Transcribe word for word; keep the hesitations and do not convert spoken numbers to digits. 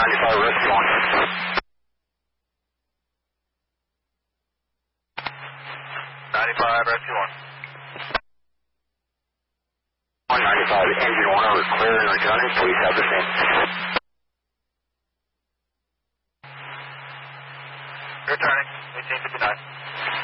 ninety-five, rescue one. ninety-five, rescue one. one ninety-five, engine one over, clear and returning, please have the same. Returning, eighteen fifty-nine.